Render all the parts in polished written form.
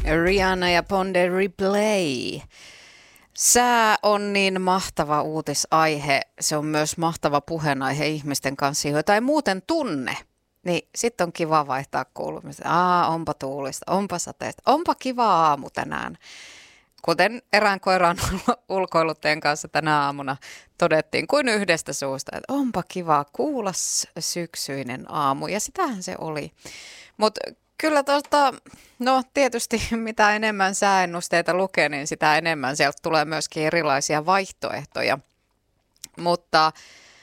Rihanna ja Ponde Replay. Sää on niin mahtava uutisaihe. Se on myös mahtava puheenaihe ihmisten kanssa, joita ei muuten tunne. Niin sitten on kiva vaihtaa kuulumista. Onpa tuulista, onpa sateista, onpa kiva aamu tänään. Kuten erään koiran ulkoiluttajan kanssa tänä aamuna todettiin kuin yhdestä suusta, että onpa kiva kuulla syksyinen aamu. Ja sitähän se oli. Mutta kyllä tietysti mitä enemmän sääennusteita lukee, niin sitä enemmän sieltä tulee myöskin erilaisia vaihtoehtoja. Mutta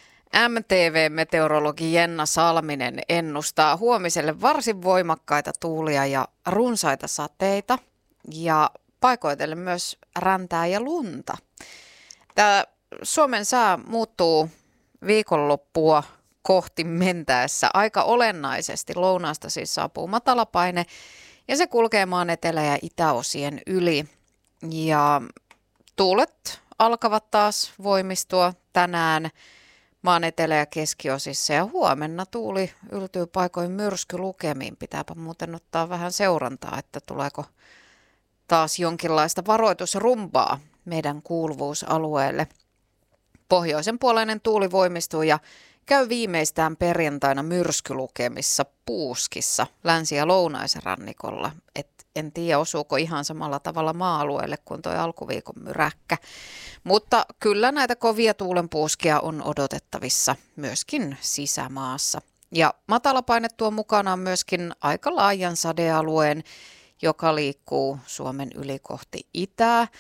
MTV-meteorologi Jenna Salminen ennustaa huomiselle varsin voimakkaita tuulia ja runsaita sateita ja paikoitellen myös räntää ja lunta. Tämä Suomen sää muuttuu viikonloppua kohti mentäessä aika olennaisesti. Lounaasta siis saapuu matalapaine ja se kulkee maan etelä- ja itäosien yli. Ja tuulet alkavat taas voimistua tänään maan etelä- ja keskiosissa ja huomenna tuuli yltyy paikoin myrskylukemiin. Pitääpä muuten ottaa vähän seurantaa, että tuleeko taas jonkinlaista varoitusrumbaa meidän kuuluvuusalueelle. Pohjoisen puoleinen tuuli voimistuu ja käy viimeistään perjantaina myrskylukemissa Puuskissa länsi- ja lounaisrannikolla. En tiedä, osuuko ihan samalla tavalla maa-alueelle kuin tuo alkuviikon myräkkä. Mutta kyllä näitä kovia tuulenpuuskia on odotettavissa myöskin sisämaassa. Ja matalapaine tuo mukanaan myöskin aika laajan sadealueen, joka liikkuu Suomen yli kohti itää.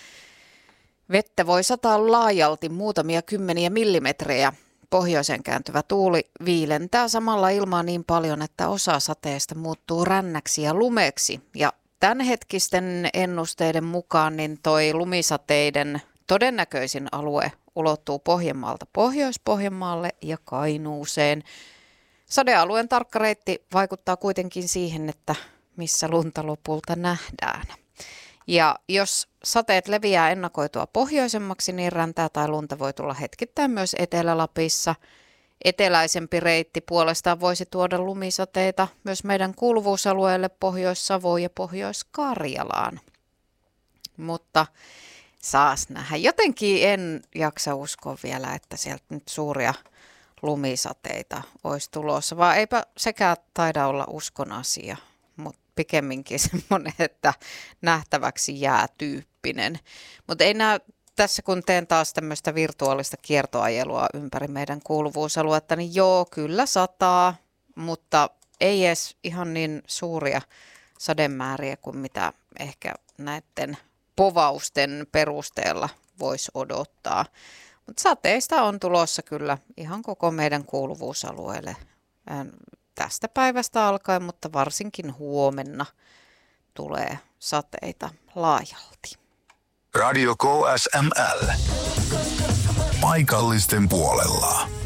Vettä voi sataa laajalti muutamia kymmeniä millimetrejä. Pohjoiseen kääntyvä tuuli viilentää samalla ilmaa niin paljon, että osa sateesta muuttuu rännäksi ja lumeksi. Ja tämänhetkisten ennusteiden mukaan niin toi lumisateiden todennäköisin alue ulottuu Pohjanmaalta Pohjois-Pohjanmaalle ja Kainuuseen. Sadealueen tarkka reitti vaikuttaa kuitenkin siihen, että missä lunta lopulta nähdään. Ja jos sateet leviää ennakoitua pohjoisemmaksi, niin räntää tai lunta voi tulla hetkittäin myös Etelä-Lapissa. Eteläisempi reitti puolestaan voisi tuoda lumisateita myös meidän kuuluvuusalueelle Pohjois-Savoon ja Pohjois-Karjalaan. Mutta saas nähdä. Jotenkin en jaksa uskoa vielä, että sieltä nyt suuria lumisateita olisi tulossa, vaan eipä sekään taida olla uskon asia, mutta pikemminkin semmoinen, että nähtäväksi jää tyyppinen. Mutta ei näy tässä, kun teen taas tämmöistä virtuaalista kiertoajelua ympäri meidän kuuluvuusaluetta, niin joo, kyllä sataa, mutta ei edes ihan niin suuria sademääriä kuin mitä ehkä näiden povausten perusteella voisi odottaa. Mutta sateista on tulossa kyllä ihan koko meidän kuuluvuusalueelle tästä päivästä alkaen, mutta varsinkin huomenna tulee sateita laajalti. Radio KSML. Paikallisten puolella.